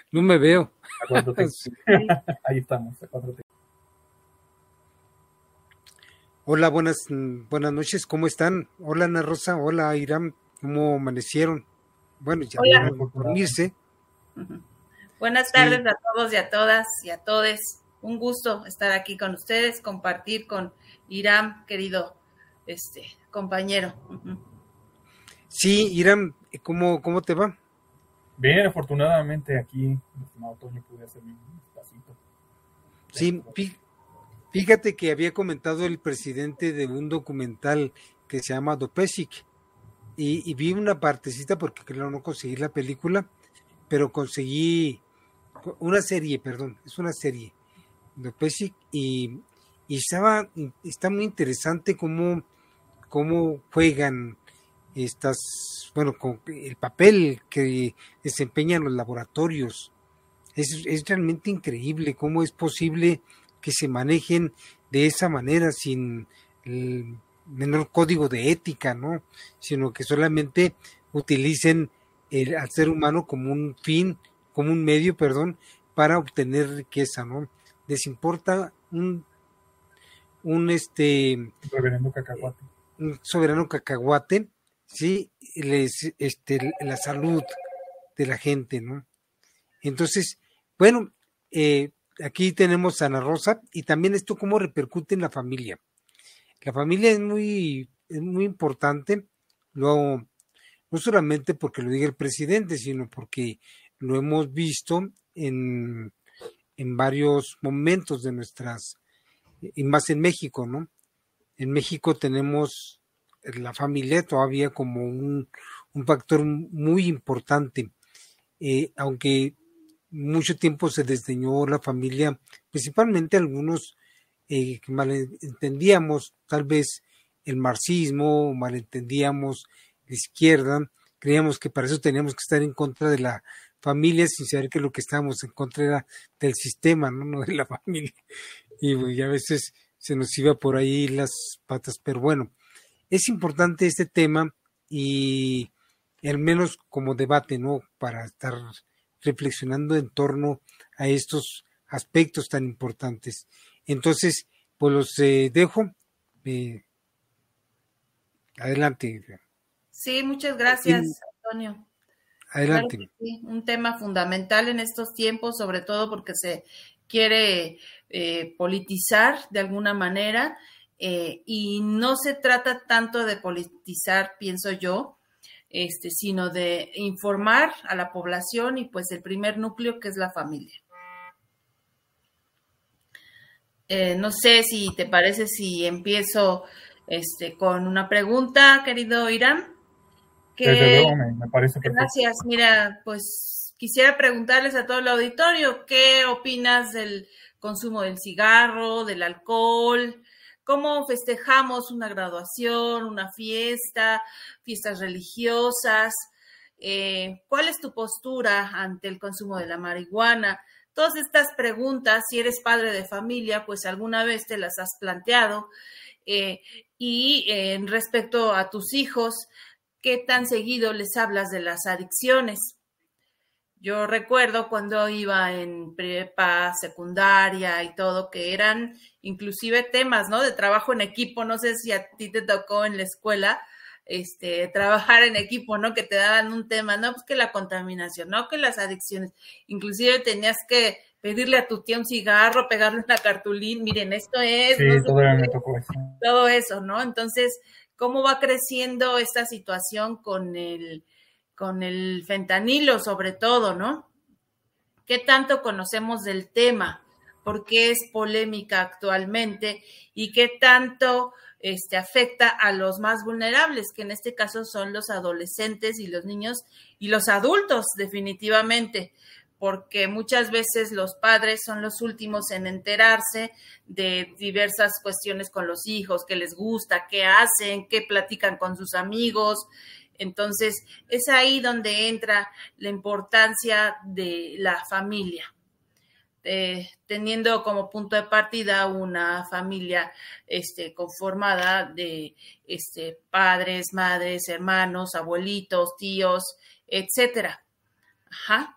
No me veo. A 4:30. Ahí estamos, a 4:30. Hola, buenas noches, ¿cómo están? Hola, Ana Rosa, hola, Iram, ¿cómo amanecieron? Bueno, ya Bien, no afortunadamente. dormirse. Buenas Sí, tardes a todos y a todas y a todes. Un gusto estar aquí con ustedes, compartir con Iram, querido compañero. sí, Iram, ¿cómo te va? Bien, afortunadamente aquí, mi estimado Toño, pude hacer un espacito. Sí, fíjate que había comentado el presidente de un documental que se llama Dopesic y vi una partecita porque creo no conseguí la película, pero conseguí una serie, perdón, es una serie de Pesci y está muy interesante cómo juegan estas, bueno, con el papel que desempeñan los laboratorios. Es realmente increíble cómo es posible que se manejen de esa manera sin el menor código de ética, ¿no? Sino que solamente utilicen al ser humano como un fin, como un medio, perdón, para obtener riqueza, ¿no? Les importa Un reverendo cacahuate. un soberano cacahuate, sí, la salud de la gente, ¿no? Entonces, bueno, aquí tenemos a Ana Rosa y también esto cómo repercute en la familia. La familia es muy importante, no solamente porque lo diga el presidente, sino porque lo hemos visto en varios momentos de nuestras, y más en México, ¿no? En México tenemos la familia todavía como un factor muy importante, aunque mucho tiempo se desdeñó la familia, principalmente algunos que malentendíamos tal vez el marxismo, malentendíamos la izquierda, creíamos que para eso teníamos que estar en contra de la familia sin saber que lo que estábamos en contra era del sistema, no de la familia. Y a veces se nos iba por ahí las patas, pero bueno, es importante este tema y al menos como debate, ¿no? Para estar reflexionando en torno a estos aspectos tan importantes. Entonces, pues los dejo. Eh, adelante. Sí, muchas gracias, Antonio. Claro Adelante. que sí, un tema fundamental en estos tiempos, sobre todo porque se quiere politizar de alguna manera y no se trata tanto de politizar, pienso yo, sino de informar a la población y pues el primer núcleo que es la familia. No sé si te parece si empiezo con una pregunta, querido Irán. Desde Que luego me parece perfecto. Gracias. Mira, pues quisiera preguntarles a todo el auditorio, ¿qué opinas del consumo del cigarro, del alcohol? ¿Cómo festejamos una graduación, una fiesta, fiestas religiosas? ¿Cuál es tu postura ante el consumo de la marihuana? Todas estas preguntas, si eres padre de familia, pues alguna vez te las has planteado. Eh, respecto a tus hijos, ¿qué tan seguido les hablas de las adicciones? Yo recuerdo cuando iba en prepa, secundaria y todo, que eran inclusive temas, ¿no? De trabajo en equipo. No sé si a ti te tocó en la escuela, trabajar en equipo, ¿no? Que te daban un tema, ¿no? Pues que la contaminación, ¿no? Que las adicciones. Inclusive tenías que pedirle a tu tía un cigarro, pegarle una cartulina, miren, esto es, no Sí, sé todavía me qué, tocó eso. todo eso, ¿no? Entonces, ¿cómo va creciendo esta situación con el fentanilo sobre todo, ¿no? ¿Qué tanto conocemos del tema? ¿Por qué es polémica actualmente? ¿Y qué tanto afecta a los más vulnerables, que en este caso son los adolescentes y los niños y los adultos, definitivamente? Porque muchas veces los padres son los últimos en enterarse de diversas cuestiones con los hijos, qué les gusta, qué hacen, qué platican con sus amigos. Entonces, es ahí donde entra la importancia de la familia, teniendo como punto de partida una familia conformada de padres, madres, hermanos, abuelitos, tíos, etcétera. Ajá.